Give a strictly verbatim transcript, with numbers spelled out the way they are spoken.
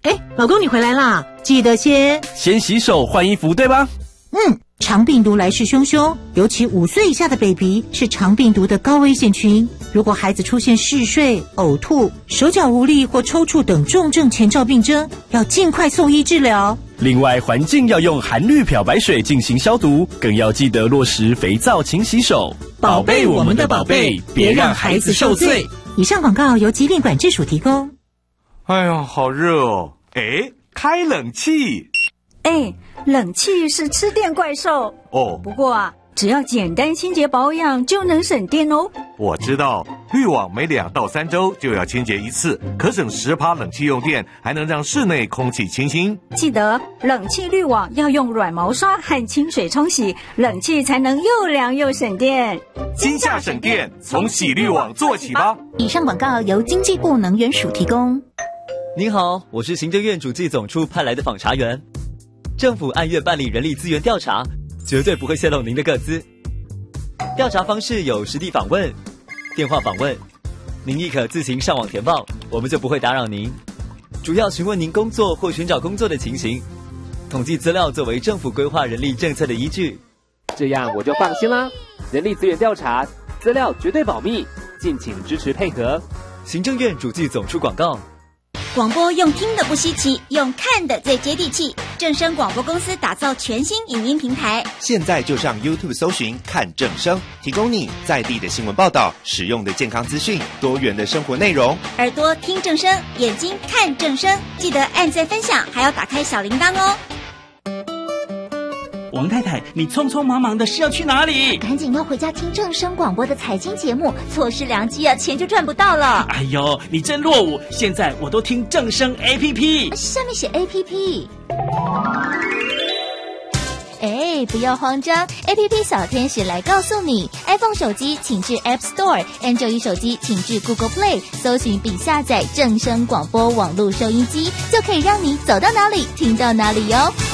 哎，老公你回来啦，记得先先洗手换衣服，对吧？ 嗯，肠病毒来势汹汹，尤其五岁以下的 baby 是肠病毒的高危险群。如果孩子出现嗜睡、呕吐、手脚无力或抽搐等重症前兆病征，要尽快送医治疗。 另外，环境要用含氯漂白水进行消毒，更要记得落实肥皂勤洗手， 宝贝我们的宝贝，别让孩子受罪。以上广告由疾病管制署提供。 哎呀，好热哦！哎，开冷气。 哎，冷气是吃电怪兽哦。 不过啊，只要简单清洁保养就能省电哦。 我知道，滤网每两到三周就要清洁一次，可省十趴冷气用电，还能让室内空气清新。 记得冷气滤网要用软毛刷和清水冲洗，冷气才能又凉又省电。 今夏省电，从洗滤网做起吧。 以上广告由经济部能源署提供。 您好，我是行政院主计总处派来的访查员。政府按月办理人力资源调查，绝对不会泄露您的个资。调查方式有实地访问、电话访问，您亦可自行上网填报，我们就不会打扰您。主要询问您工作或寻找工作的情形，统计资料作为政府规划人力政策的依据。 这样我就放心啦。人力资源调查资料绝对保密，敬请支持配合。 行政院主计总处广告。 广播用听的不稀奇，用看的最接地气。正声广播公司打造全新影音平台， 现在就上 YouTube 搜寻看正声，提供你在地的新闻报道、实用的健康资讯、多元的生活内容。 耳朵听正声，眼睛看正声，记得按赞分享，还要打开小铃铛哦。 王太太，你匆匆忙忙的是要去哪里？ 赶紧要回家听正声广播的财经节目，错失良机啊，钱就赚不到了。 哎呦，你真落伍！现在我都听正声 A P P， 上面写 A P P。哎，不要慌张 ，A P P 小天使来告诉你 ，iPhone 手机请至 App Store，Android 手机请至 Google Play， 搜寻并下载正声广播网络收音机，就可以让你走到哪里听到哪里哟。